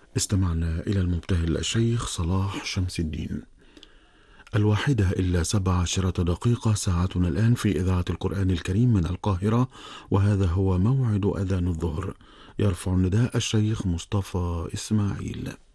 استمعنا إلى المبتهل الشيخ صلاح شمس الدين. 1:17 ساعتنا الآن في إذاعة القرآن الكريم من القاهرة، وهذا هو موعد أذان الظهر. يرفع النداء الشيخ مصطفى إسماعيل.